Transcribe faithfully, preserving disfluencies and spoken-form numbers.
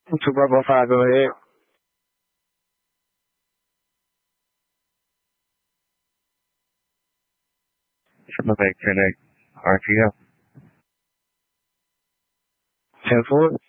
two Bravo five, go ahead. November ten eight, R T O. ten four.